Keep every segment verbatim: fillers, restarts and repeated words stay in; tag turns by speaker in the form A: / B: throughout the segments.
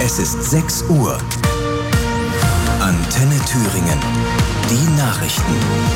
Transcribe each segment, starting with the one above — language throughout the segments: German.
A: Es ist sechs Uhr. Antenne Thüringen. Die Nachrichten.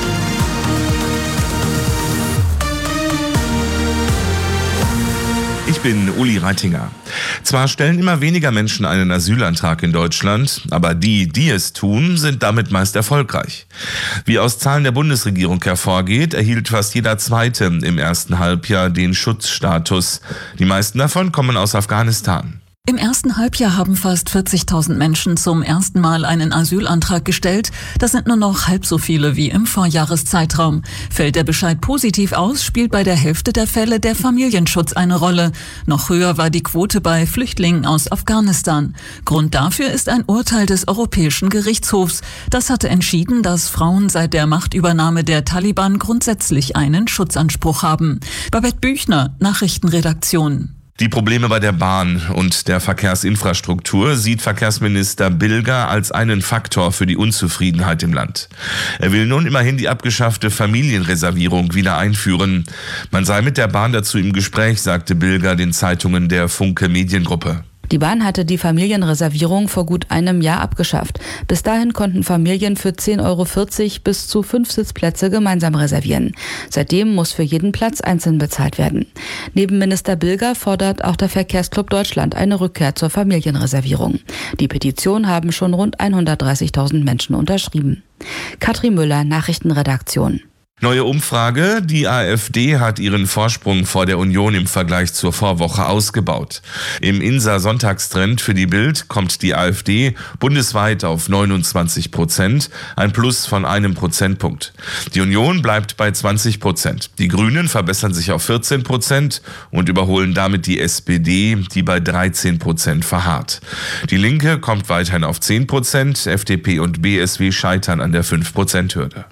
B: Ich bin Uli Reitinger. Zwar stellen immer weniger Menschen einen Asylantrag in Deutschland, aber die, die es tun, sind damit meist erfolgreich. Wie aus Zahlen der Bundesregierung hervorgeht, erhielt fast jeder Zweite im ersten Halbjahr den Schutzstatus. Die meisten davon kommen aus Afghanistan.
C: Im ersten Halbjahr haben fast vierzigtausend Menschen zum ersten Mal einen Asylantrag gestellt. Das sind nur noch halb so viele wie im Vorjahreszeitraum. Fällt der Bescheid positiv aus, spielt bei der Hälfte der Fälle der Familienschutz eine Rolle. Noch höher war die Quote bei Flüchtlingen aus Afghanistan. Grund dafür ist ein Urteil des Europäischen Gerichtshofs. Das hatte entschieden, dass Frauen seit der Machtübernahme der Taliban grundsätzlich einen Schutzanspruch haben. Babette Büchner, Nachrichtenredaktion.
B: Die Probleme bei der Bahn und der Verkehrsinfrastruktur sieht Verkehrsminister Bilger als einen Faktor für die Unzufriedenheit im Land. Er will nun immerhin die abgeschaffte Familienreservierung wieder einführen. Man sei mit der Bahn dazu im Gespräch, sagte Bilger den Zeitungen der Funke Mediengruppe.
D: Die Bahn hatte die Familienreservierung vor gut einem Jahr abgeschafft. Bis dahin konnten Familien für zehn Euro vierzig bis zu fünf Sitzplätze gemeinsam reservieren. Seitdem muss für jeden Platz einzeln bezahlt werden. Neben Minister Bilger fordert auch der Verkehrsclub Deutschland eine Rückkehr zur Familienreservierung. Die Petition haben schon rund hundertdreißigtausend Menschen unterschrieben. Katrin Müller, Nachrichtenredaktion.
B: Neue Umfrage. Die AfD hat ihren Vorsprung vor der Union im Vergleich zur Vorwoche ausgebaut. Im I N S A-Sonntagstrend für die Bild kommt die AfD bundesweit auf neunundzwanzig Prozent, ein Plus von einem Prozentpunkt. Die Union bleibt bei zwanzig Prozent. Die Grünen verbessern sich auf vierzehn Prozent und überholen damit die S P D, die bei dreizehn Prozent verharrt. Die Linke kommt weiterhin auf zehn Prozent, F D P und B S W scheitern an der fünf Prozent Hürde.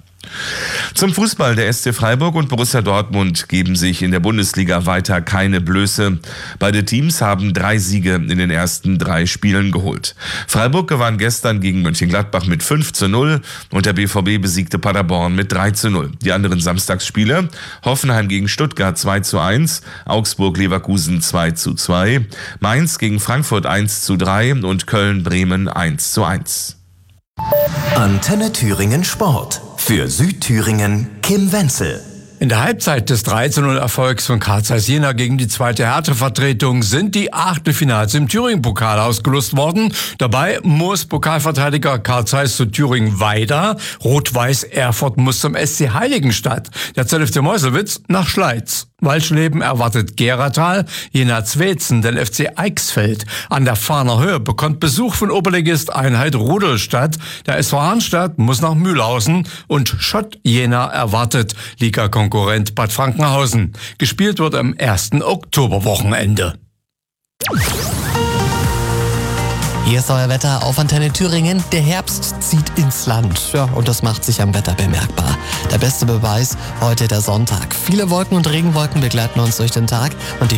B: Zum Fußball. Der S C Freiburg und Borussia Dortmund geben sich in der Bundesliga weiter keine Blöße. Beide Teams haben drei Siege in den ersten drei Spielen geholt. Freiburg gewann gestern gegen Mönchengladbach mit fünf zu null und der B V B besiegte Paderborn mit drei zu null. Die anderen Samstagsspiele: Hoffenheim gegen Stuttgart zwei zu eins, Augsburg-Leverkusen zwei zu zwei, Mainz gegen Frankfurt eins zu drei und Köln-Bremen eins zu eins.
A: Antenne Thüringen Sport. Für Südthüringen Kim Wenzel.
E: In der Halbzeit des drei zu null Erfolgs von Carl Zeiss Jena gegen die zweite Härtevertretung sind die Achtelfinals im Thüringen-Pokal ausgelost worden. Dabei muss Pokalverteidiger Carl Zeiss zu Thüringen weiter. Rot-Weiß Erfurt muss zum S C Heiligenstadt. Der Z F C Meuselwitz nach Schleiz. Walschleben erwartet Geratal, Jena Zwetzen den F C Eichsfeld. An der Fahner Höhe bekommt Besuch von Oberligist Einheit Rudolstadt. Der S V Arnstadt muss nach Mühlhausen und Schott Jena erwartet Liga-Konkurrent Bad Frankenhausen. Gespielt wird am ersten Oktoberwochenende.
F: Hier ist euer Wetter auf Antenne Thüringen. Der Herbst zieht ins Land. Ja, und das macht sich am Wetter bemerkbar. Der beste Beweis heute der Sonntag. Viele Wolken und Regenwolken begleiten uns durch den Tag und die